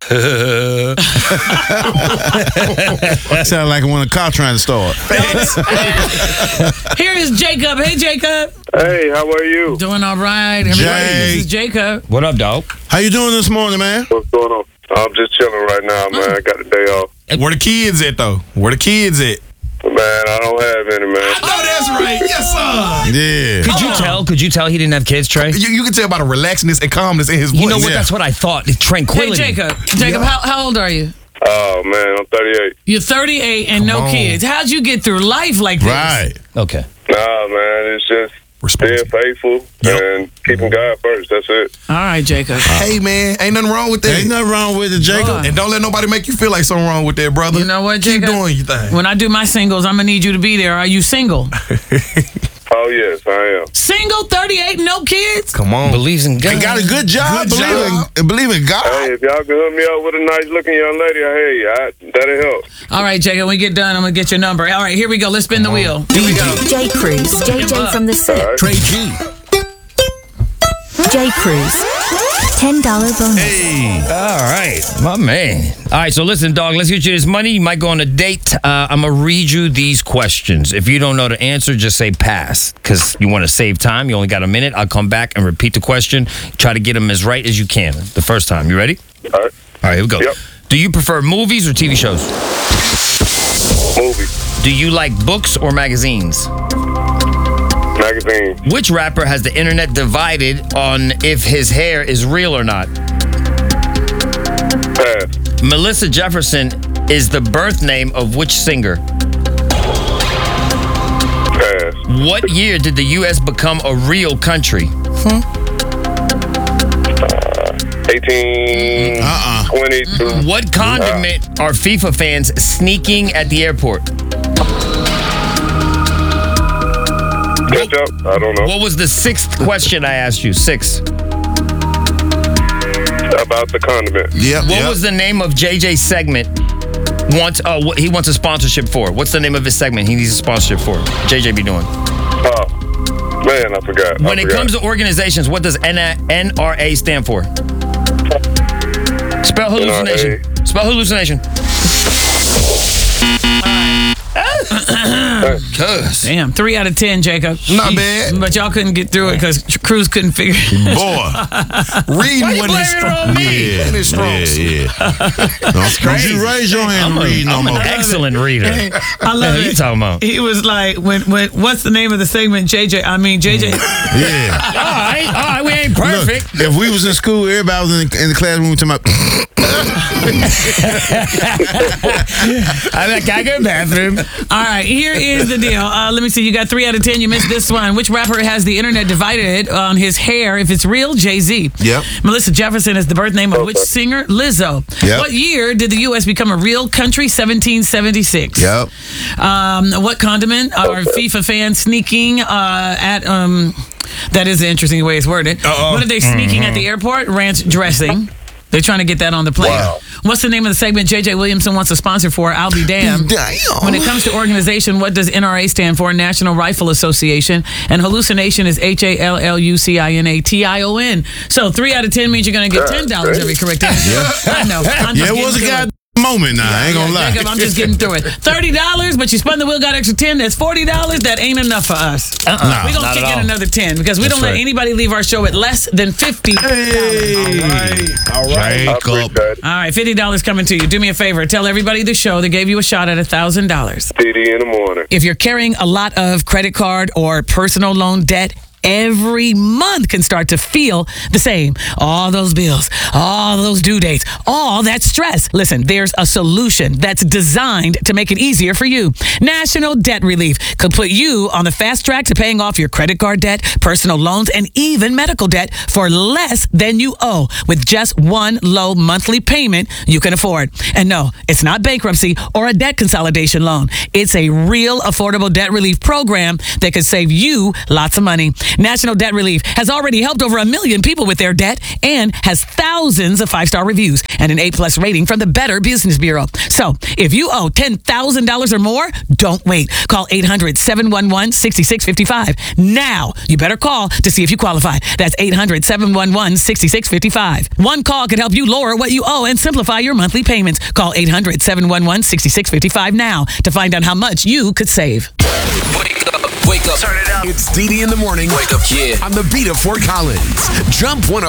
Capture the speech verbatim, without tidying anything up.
Sound like when a car trying to start. Here is Jacob. Hey, Jacob. Hey, how are you? Doing all right. Everybody, Jay. this is Jacob. What up, dog? How you doing this morning, man? What's going on? I'm just chilling right now, man. I got the day off. Where the kids at, though? Where the kids at? Man, I don't have any, man. Oh, that's right. Yes, sir. Yeah. Could you tell? Could you tell he didn't have kids, Trey? You, you can tell by the relaxedness and calmness in his voice. You know what? Yeah. That's what I thought. The Hey, tranquility. Jacob. Jacob, how, how old are you? Oh, man, I'm thirty-eight. You're thirty-eight and no on. kids. How'd you get through life like this? Right. Okay. Nah, man, it's just being Responsible. faithful Yep. and keeping God first. That's it. All right, Jacob. Hey, man, ain't nothing wrong with that. Ain't nothing wrong with it, Jacob. Boy. And don't let nobody make you feel like something wrong with that, brother. You know what, Keep Jacob? doing your thing. When I do my singles, I'm going to need you to be there. Are you single? Oh, yes, I am. Single, thirty-eight, no kids? Come on. Believes in God. And got a good job. Good believe, job. In, believe in God. Hey, if y'all can hook me up with a nice looking young lady, hey, I, that'll help. All right, Jacob, when we get done, I'm going to get your number. All right, here we go. Let's spin the wheel. Here we go. J. Cruz. J J from the set. Trey G. J. Cruz. ten dollars bonus. Hey. All right, my man. All right, so listen, dog, let's get you this money. You might go on a date. Uh, I'm going to read you these questions. If you don't know the answer, just say pass because you want to save time. You only got a minute. I'll come back and repeat the question. Try to get them as right as you can the first time. You ready? All right. All right, here we go. Yep. Do you prefer movies or T V shows? Movie. Do you like books or magazines? Magazine. Which rapper has the internet divided on if his hair is real or not? Pass. Melissa Jefferson is the birth name of which singer? Pass. What year did the U S become a real country? eighteen Uh-uh. twenty-two. What condiment are FIFA fans sneaking at the airport? Ketchup? I don't know. What was the sixth question I asked you? Six. About the condiment. Yep. What yep. was the name of J J's segment? Wants uh, what he wants a sponsorship for? What's the name of his segment he needs a sponsorship for? J J be doing. Oh, man, I forgot. When I it forgot. comes to organizations, what does N R A stand for? Spell hallucination. Spell hallucination. Cuz. Damn, three out of ten, Jacob. Not bad. But y'all couldn't get through it because Cruz couldn't figure it Boy. Reading what is blaming it on strong. me? Yeah, Yeah, strokes. yeah. Don't, don't you raise your hand and read no I'm more. an excellent reader. I love What are it. you talking about? He was like, when, when, what's the name of the segment? J J, I mean, J J. Yeah. All right, all right, we ain't Look, perfect. if we was in school, everybody was in, in the classroom talking about. I'm like, I go to the bathroom. All right, here is the deal. Uh, let me see. You got three out of ten. You missed this one. Which rapper has the internet divided on his hair? If it's real, Jay-Z. Yep. Melissa Jefferson is the birth name of which singer? Lizzo. Yep. What year did the U S become a real country? seventeen seventy-six. Yep. Um, what condiment are FIFA fans sneaking uh, at? Um, that is the interesting way it's worded. Uh-oh. What are they sneaking at the airport? Ranch dressing. They're trying to get that on the plane. Wow. What's the name of the segment J J Williamson wants a sponsor for? I'll be damned. Damn. When it comes to organization, what does N R A stand for? National Rifle Association. And hallucination is H A L L U C I N A T I O N. So three out of ten means you're going to get ten dollars every correct answer. I know. I'm just Yeah, it getting was a through goddamn it. moment now. I ain't gonna lie. Jacob, I'm just getting through it. thirty dollars, but you spun the wheel, got extra ten. That's forty dollars. That ain't enough for us. Uh-uh. Nah, We're going not to at kick in all. another ten because we That's don't let right. anybody leave our show at less than fifty dollars. Hey. All right. All right. I Jacob. appreciate it. All right, fifty dollars coming to you. Do me a favor. Tell everybody the show they gave you a shot at one thousand dollars. D D in the morning. If you're carrying a lot of credit card or personal loan debt, every month can start to feel the same. All those bills, all those due dates, all that stress. Listen, there's a solution that's designed to make it easier for you. National Debt Relief could put you on the fast track to paying off your credit card debt, personal loans, and even medical debt for less than you owe with just one low monthly payment you can afford. And no, it's not bankruptcy or a debt consolidation loan. It's a real affordable debt relief program that could save you lots of money. National Debt Relief has already helped over a million people with their debt and has thousands of five-star reviews and an A-plus rating from the Better Business Bureau. So if you owe ten thousand dollars or more, don't wait. Call eight hundred, seven one one, six six five five. Now, you better call to see if you qualify. That's eight hundred, seven one one, six six five five. One call could help you lower what you owe and simplify your monthly payments. Call eight hundred, seven one one, six six five five now to find out how much you could save. Wake up, wake up. Turn it up. It's Dee Dee in the morning. Wake up, yeah. On the beat of Fort Collins. Jump one